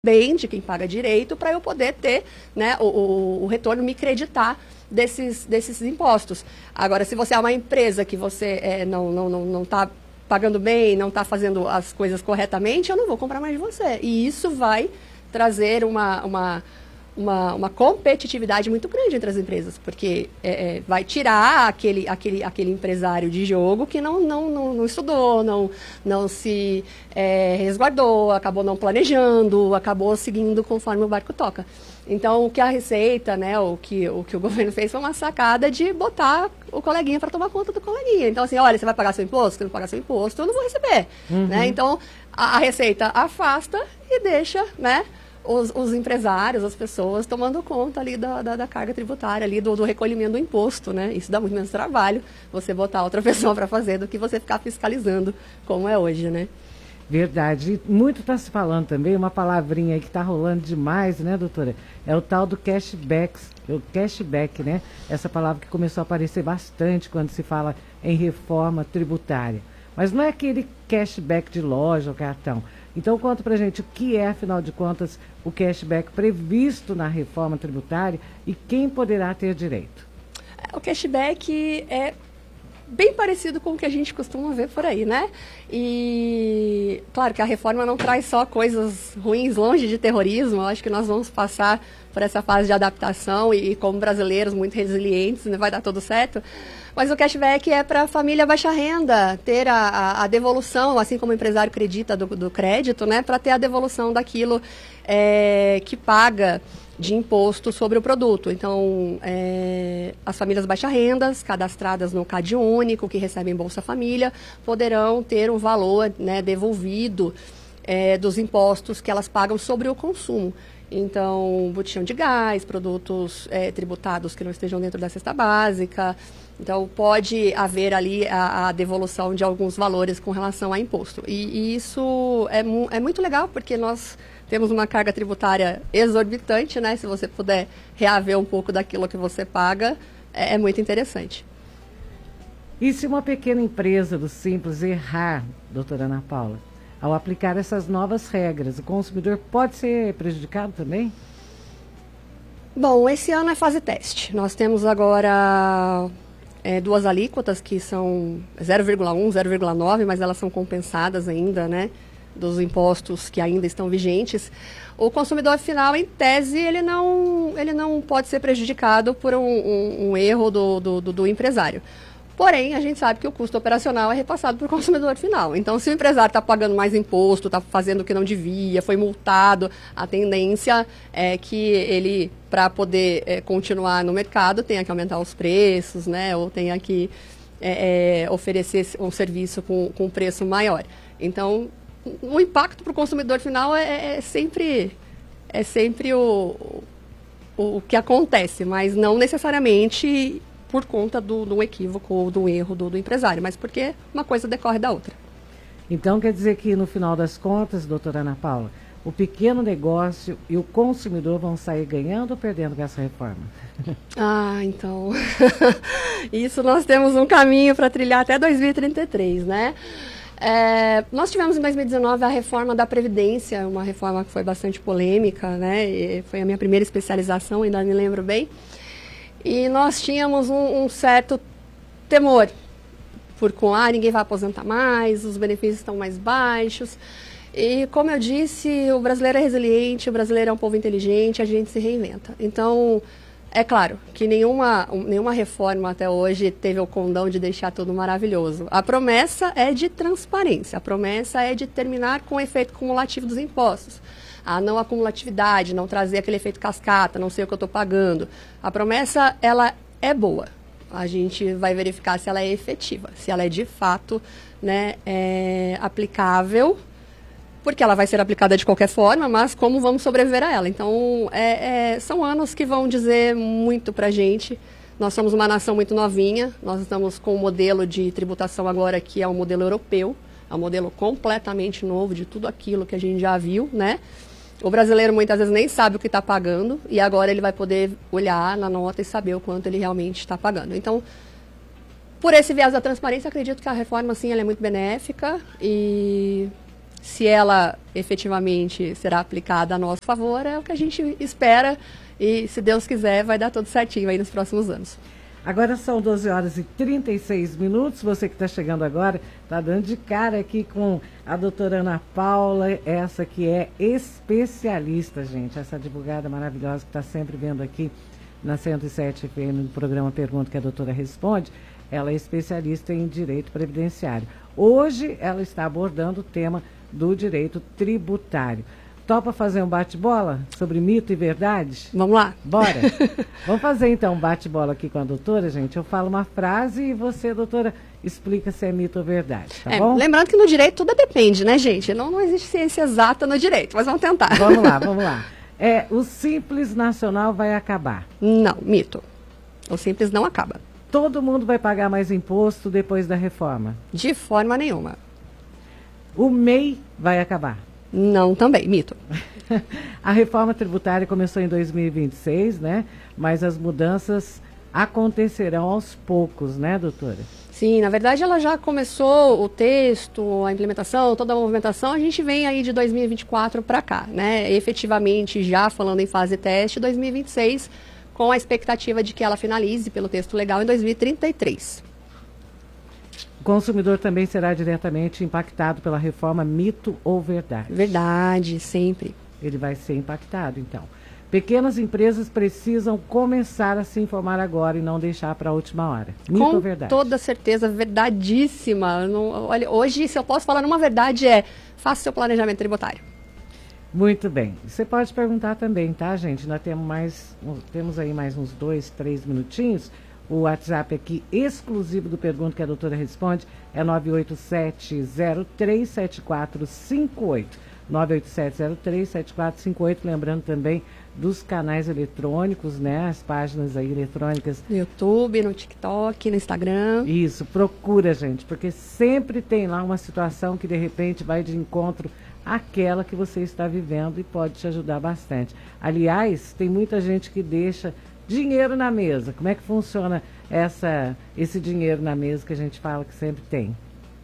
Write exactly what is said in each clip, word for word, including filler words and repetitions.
bem de quem paga direito para eu poder ter, né, o, o, o retorno, me creditar desses, desses impostos. Agora, se você é uma empresa que você é, não não não não está pagando bem, não está fazendo as coisas corretamente, eu não vou comprar mais de você. E isso vai trazer uma, uma, uma, uma competitividade muito grande entre as empresas, porque é, é, vai tirar aquele, aquele, aquele empresário de jogo que não, não, não, não estudou, não, não se é, resguardou, acabou não planejando, acabou seguindo conforme o barco toca. Então, o que a Receita, né, o que o, que o governo fez foi uma sacada de botar o coleguinha para tomar conta do coleguinha. Então, assim, olha, você vai pagar seu imposto? Se não pagar seu imposto, eu não vou receber. Uhum. Né? Então, a, a Receita afasta e deixa, né, os, os empresários, as pessoas, tomando conta ali da, da, da carga tributária, ali do, do recolhimento do imposto. Né? Isso dá muito menos trabalho, você botar outra pessoa para fazer, do que você ficar fiscalizando, como é hoje, né? Verdade. E muito está se falando também, uma palavrinha aí que está rolando demais, né, doutora? É o tal do cashback, o cashback, né? Essa palavra que começou a aparecer bastante quando se fala em reforma tributária. Mas não é aquele cashback de loja ou cartão. Então, conta pra gente o que é, afinal de contas, o cashback previsto na reforma tributária e quem poderá ter direito. O cashback é bem parecido com o que a gente costuma ver por aí, né? E, claro que a reforma não traz só coisas ruins, longe de terrorismo. Eu acho que nós vamos passar por essa fase de adaptação e, como brasileiros muito resilientes, né, vai dar tudo certo. Mas o cashback é para a família baixa renda ter a, a, a devolução, assim como o empresário acredita do, do crédito, né? Para ter a devolução daquilo é, que paga de imposto sobre o produto. Então, é, as famílias baixa rendas, cadastradas no CAD único, que recebem Bolsa Família, poderão ter um valor, né, devolvido é, dos impostos que elas pagam sobre o consumo. Então, botijão de gás, produtos é, tributados que não estejam dentro da cesta básica. Então, pode haver ali a, a devolução de alguns valores com relação a imposto. E, e isso é, mu é muito legal, porque nós temos uma carga tributária exorbitante, né? Se você puder reaver um pouco daquilo que você paga, é, é muito interessante. E se uma pequena empresa do Simples errar, doutora Ana Paula, ao aplicar essas novas regras, o consumidor pode ser prejudicado também? Bom, esse ano é fase teste. Nós temos agora é, duas alíquotas que são zero vírgula um, zero vírgula nove, mas elas são compensadas ainda, né, dos impostos que ainda estão vigentes. O consumidor final, em tese, ele não, ele não pode ser prejudicado por um, um, um erro do, do, do, do empresário. Porém, a gente sabe que o custo operacional é repassado para o consumidor final. Então, se o empresário está pagando mais imposto, está fazendo o que não devia, foi multado, a tendência é que ele, para poder é, continuar no mercado, tenha que aumentar os preços, né, ou tenha que é, é, oferecer um serviço com, com preço maior. Então, o impacto para o consumidor final é, é sempre, é sempre o, o, o que acontece, mas não necessariamente por conta do, do equívoco ou do erro do, do empresário, mas porque uma coisa decorre da outra. Então, quer dizer que, no final das contas, doutora Ana Paula, o pequeno negócio e o consumidor vão sair ganhando ou perdendo com essa reforma? Ah, então, isso nós temos um caminho para trilhar até dois mil e trinta e três, né? É, nós tivemos em dois mil e dezenove a reforma da Previdência, uma reforma que foi bastante polêmica, né? E foi a minha primeira especialização, ainda me lembro bem. E nós tínhamos um, um certo temor, por com, ah, ninguém vai aposentar mais, os benefícios estão mais baixos. E, como eu disse, o brasileiro é resiliente, o brasileiro é um povo inteligente, a gente se reinventa. Então, é claro que nenhuma, nenhuma reforma até hoje teve o condão de deixar tudo maravilhoso. A promessa é de transparência, a promessa é de terminar com o efeito cumulativo dos impostos. A não acumulatividade, não trazer aquele efeito cascata, não sei o que eu estou pagando. A promessa, ela é boa. A gente vai verificar se ela é efetiva, se ela é de fato, né, é, aplicável, porque ela vai ser aplicada de qualquer forma, mas como vamos sobreviver a ela. Então, é, é, são anos que vão dizer muito para a gente. Nós somos uma nação muito novinha, nós estamos com um modelo de tributação agora que é um modelo europeu, é um modelo completamente novo de tudo aquilo que a gente já viu, né? O brasileiro muitas vezes nem sabe o que está pagando e agora ele vai poder olhar na nota e saber o quanto ele realmente está pagando. Então, por esse viés da transparência, acredito que a reforma, sim, ela é muito benéfica e Se ela efetivamente será aplicada a nosso favor, é o que a gente espera e, se Deus quiser, vai dar tudo certinho aí nos próximos anos. Agora são doze horas e trinta e seis minutos. Você que está chegando agora, está dando de cara aqui com a doutora Ana Paula, essa que é especialista, gente, essa advogada maravilhosa que está sempre vendo aqui na cento e sete F M, no programa Pergunta que a doutora responde. Ela é especialista em direito previdenciário. Hoje ela está abordando o tema do direito tributário. Topa fazer um bate-bola sobre mito e verdade? Vamos lá? Bora! Vamos fazer então um bate-bola aqui com a doutora, gente. Eu falo uma frase e você, doutora, explica se é mito ou verdade, tá é, bom? Lembrando que no direito tudo depende, né, gente? Não, não existe ciência exata no direito, mas vamos tentar. Vamos lá, vamos lá. É, o Simples Nacional vai acabar? Não, mito. O Simples não acaba. Todo mundo vai pagar mais imposto depois da reforma? De forma nenhuma. O M E I vai acabar? Não, também, mito. A reforma tributária começou em dois mil e vinte e seis, né? Mas as mudanças acontecerão aos poucos, né, doutora? Sim, na verdade ela já começou o texto, a implementação, toda a movimentação, a gente vem aí de dois mil e vinte e quatro para cá, né? Efetivamente, já falando em fase teste, dois mil e vinte e seis, com a expectativa de que ela finalize pelo texto legal em dois mil e trinta e três. O consumidor também será diretamente impactado pela reforma, mito ou verdade? Verdade, sempre. Ele vai ser impactado, então. Pequenas empresas precisam começar a se informar agora e não deixar para a última hora. Mito Com ou verdade? Com toda certeza, verdadíssima. Não, olha, hoje, se eu posso falar numa verdade, é faça seu planejamento tributário. Muito bem. Você pode perguntar também, tá, gente? Nós temos mais, temos aí mais uns dois, três minutinhos. O WhatsApp aqui exclusivo do Pergunta que a doutora responde é nove oito sete zero três sete quatro cinco oito. nove oito sete zero três sete quatro cinco oito. Lembrando também dos canais eletrônicos, né? As páginas aí eletrônicas. No YouTube, no TikTok, no Instagram. Isso, procura, gente, porque sempre tem lá uma situação que de repente vai de encontro àquela que você está vivendo e pode te ajudar bastante. Aliás, tem muita gente que deixa dinheiro na mesa. Como é que funciona essa, esse dinheiro na mesa que a gente fala que sempre tem?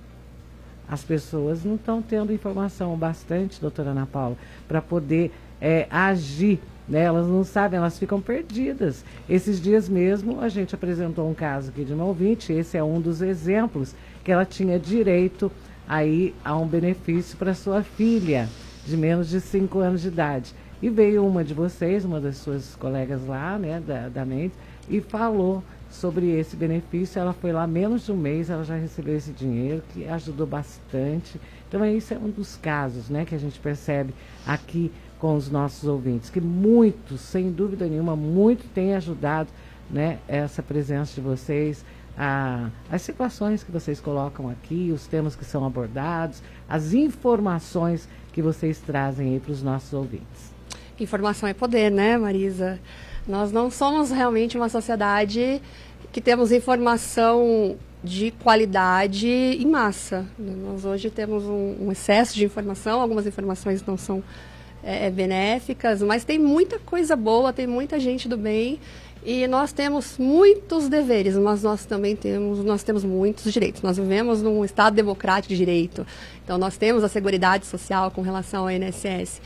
As pessoas não estão tendo informação bastante, doutora Ana Paula, para poder é, agir, né? Elas não sabem, elas ficam perdidas. Esses dias mesmo a gente apresentou um caso aqui de uma ouvinte, esse é um dos exemplos, que ela tinha direito aí a um benefício para sua filha, de menos de cinco anos de idade. E veio uma de vocês, uma das suas colegas lá, né, da, da Mendes, e falou sobre esse benefício. Ela foi lá menos de um mês, ela já recebeu esse dinheiro, que ajudou bastante. Então, isso é um dos casos, né, que a gente percebe aqui com os nossos ouvintes, que muitos, sem dúvida nenhuma, muito tem ajudado, né, essa presença de vocês, a, as situações que vocês colocam aqui, os temas que são abordados, as informações que vocês trazem aí para os nossos ouvintes. Informação é poder, né, Marisa? Nós não somos realmente uma sociedade que temos informação de qualidade em massa. Nós hoje temos um, um excesso de informação, algumas informações não são é, benéficas, mas tem muita coisa boa, tem muita gente do bem e nós temos muitos deveres, mas nós também temos, nós temos muitos direitos. Nós vivemos num Estado democrático de direito, então nós temos a Seguridade Social com relação ao I N S S.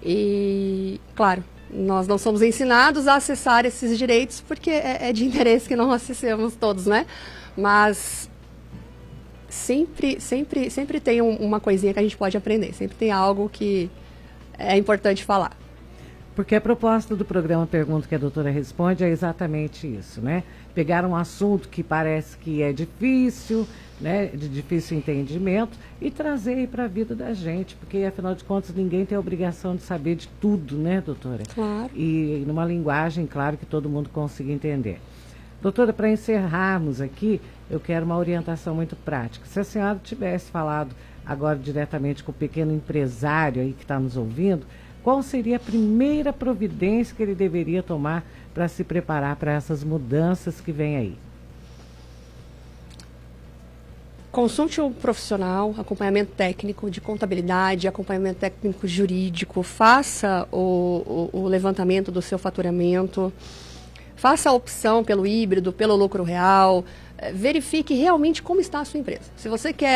E, claro, nós não somos ensinados a acessar esses direitos porque é, é de interesse que não acessemos todos, né? Mas sempre, sempre, sempre tem um, uma coisinha que a gente pode aprender, sempre tem algo que é importante falar. Porque a proposta do programa Pergunta que a doutora responde é exatamente isso, né? Pegar um assunto que parece que é difícil, né, de difícil entendimento e trazer aí para a vida da gente, porque afinal de contas ninguém tem a obrigação de saber de tudo, né, doutora? Claro. E numa linguagem, claro, que todo mundo consiga entender. Doutora, para encerrarmos aqui, eu quero uma orientação muito prática. Se a senhora tivesse falado agora diretamente com o pequeno empresário aí que está nos ouvindo, qual seria a primeira providência que ele deveria tomar para se preparar para essas mudanças que vêm aí? Consulte um profissional, acompanhamento técnico de contabilidade, acompanhamento técnico jurídico, faça o, o, o levantamento do seu faturamento, faça a opção pelo híbrido, pelo lucro real, verifique realmente como está a sua empresa. Se você quer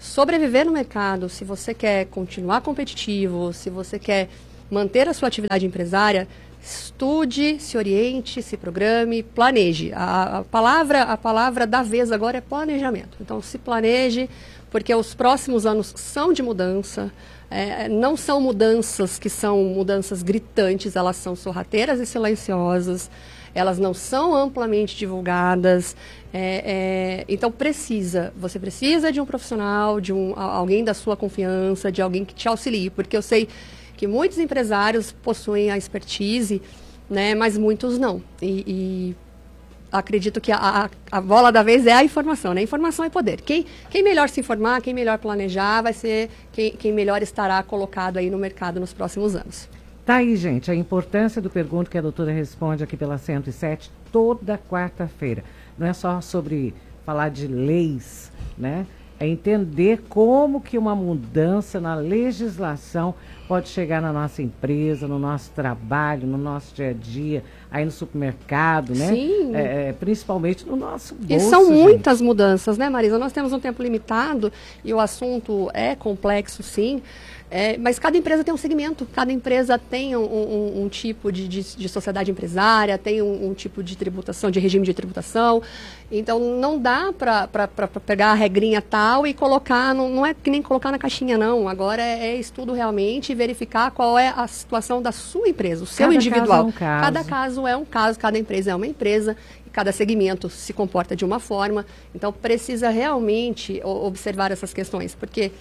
sobreviver no mercado, se você quer continuar competitivo, se você quer manter a sua atividade empresária, estude, se oriente, se programe, planeje. A, a, palavra, a palavra da vez agora é planejamento. Então, se planeje, porque os próximos anos são de mudança. É, não são mudanças que são mudanças gritantes, elas são sorrateiras e silenciosas. Elas não são amplamente divulgadas. É, é, então, precisa. Você precisa de um profissional, de um, alguém da sua confiança, de alguém que te auxilie. Porque eu sei que muitos empresários possuem a expertise, né, mas muitos não. E, e acredito que a, a, a bola da vez é a informação, né? Informação é poder. Quem, quem melhor se informar, quem melhor planejar, vai ser quem, quem melhor estará colocado aí no mercado nos próximos anos. Tá aí, gente, a importância do Pergunto que a doutora responde aqui pela cento e sete toda quarta-feira. Não é só sobre falar de leis, né? É entender como que uma mudança na legislação pode chegar na nossa empresa, no nosso trabalho, no nosso dia a dia, aí no supermercado, né? Sim. É, principalmente no nosso bolso. E são gente. muitas mudanças, né, Marisa? Nós temos um tempo limitado e o assunto é complexo, sim. É, mas cada empresa tem um segmento, cada empresa tem um, um, um tipo de, de, de sociedade empresária, tem um, um tipo de tributação, de regime de tributação. Então, não dá para pegar a regrinha tal e colocar, não, não é que nem colocar na caixinha, não. Agora é, é estudo realmente e verificar qual é a situação da sua empresa, o seu cada individual. Caso é um caso. Cada caso é um caso, cada empresa é uma empresa. Cada segmento se comporta de uma forma. Então, precisa realmente observar essas questões, porque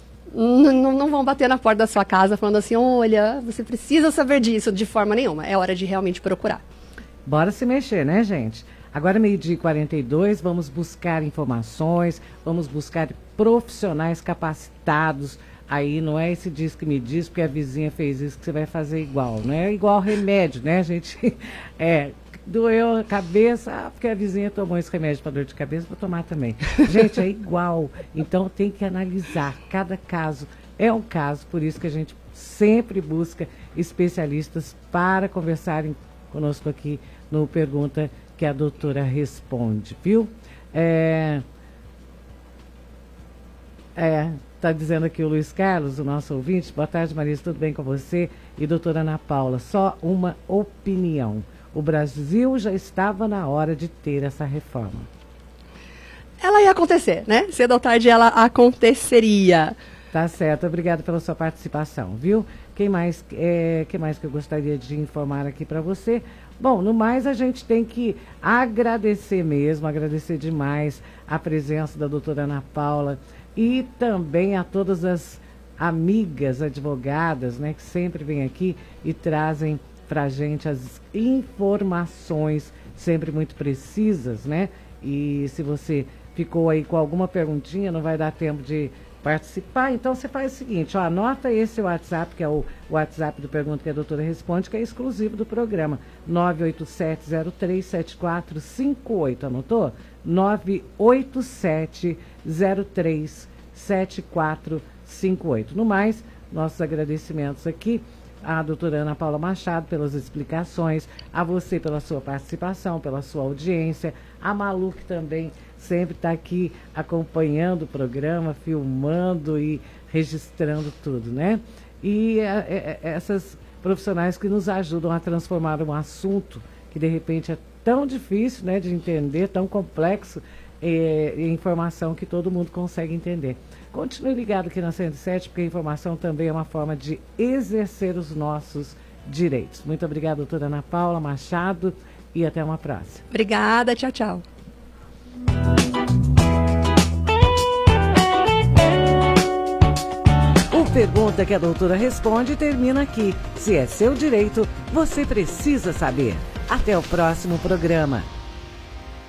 Não, não vão bater na porta da sua casa falando assim, olha, você precisa saber disso, de forma nenhuma. É hora de realmente procurar. Bora se mexer, né, gente? Agora, meio-dia e quarenta e dois, vamos buscar informações, vamos buscar profissionais capacitados. Aí não é esse diz que me diz, porque a vizinha fez isso, que você vai fazer igual. Não é igual remédio, né, gente? É... Doeu a cabeça, ah, porque a vizinha tomou esse remédio para dor de cabeça, vou tomar também. Gente, é igual. Então tem que analisar. Cada caso é um caso, por isso que a gente sempre busca especialistas para conversarem conosco aqui no Pergunta que a doutora responde, viu? É, é, tá dizendo aqui o Luiz Carlos, o nosso ouvinte. Boa tarde, Marisa, tudo bem com você? E doutora Ana Paula, só uma opinião. O Brasil já estava na hora de ter essa reforma. Ela ia acontecer, né? Cedo ou tarde ela aconteceria. Tá certo, obrigada pela sua participação, viu? Quem mais, é, quem mais que eu gostaria de informar aqui para você? Bom, no mais a gente tem que agradecer mesmo, agradecer demais a presença da doutora Ana Paula e também a todas as amigas advogadas, né, que sempre vêm aqui e trazem para a gente as informações sempre muito precisas, né? E se você ficou aí com alguma perguntinha, não vai dar tempo de participar, então você faz o seguinte, ó, anota esse WhatsApp, que é o WhatsApp do Pergunta que a doutora responde, que é exclusivo do programa, nove oito sete zero três sete quatro cinco oito, anotou? nove oito sete zero três sete quatro cinco oito. No mais, nossos agradecimentos aqui à doutora Ana Paula Machado pelas explicações, a você pela sua participação, pela sua audiência, a Malu que também sempre está aqui acompanhando o programa, filmando e registrando tudo, né? E a, a, essas profissionais que nos ajudam a transformar um assunto que de repente é tão difícil, né, de entender, tão complexo, é, em informação que todo mundo consegue entender. Continue ligado aqui na cento e sete, porque a informação também é uma forma de exercer os nossos direitos. Muito obrigada, doutora Ana Paula Machado, e até uma próxima. Obrigada, tchau, tchau. O Pergunta que a doutora responde termina aqui. Se é seu direito, você precisa saber. Até o próximo programa.